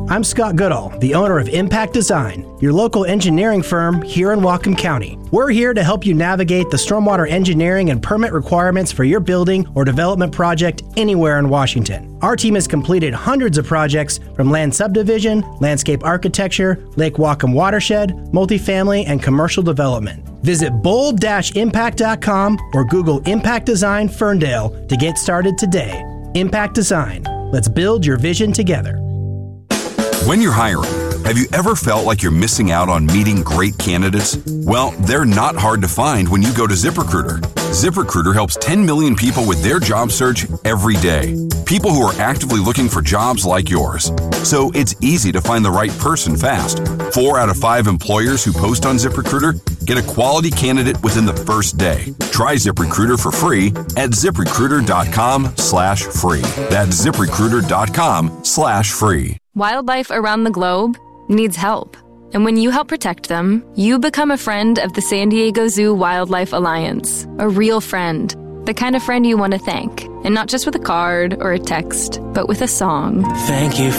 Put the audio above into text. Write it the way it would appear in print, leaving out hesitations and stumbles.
I'm Scott Goodall, the owner of Impact Design, your local engineering firm here in Whatcom County. We're here to help you navigate the stormwater engineering and permit requirements for your building or development project anywhere in Washington. Our team has completed hundreds of projects from land subdivision, landscape architecture, Lake Whatcom watershed, multifamily, and commercial development. Visit bold-impact.com or Google Impact Design Ferndale to get started today. Impact Design. Let's build your vision together. When you're hiring, have you ever felt like you're missing out on meeting great candidates? Well, they're not hard to find when you go to ZipRecruiter. ZipRecruiter helps 10 million people with their job search every day. People who are actively looking for jobs like yours. So it's easy to find the right person fast. 4 out of 5 employers who post on ZipRecruiter get a quality candidate within the first day. Try ZipRecruiter for free at ZipRecruiter.com/free. That's ZipRecruiter.com/free. Wildlife around the globe needs help. And when you help protect them, you become a friend of the San Diego Zoo Wildlife Alliance. A real friend. The kind of friend you want to thank. And not just with a card or a text, but with a song. Thank you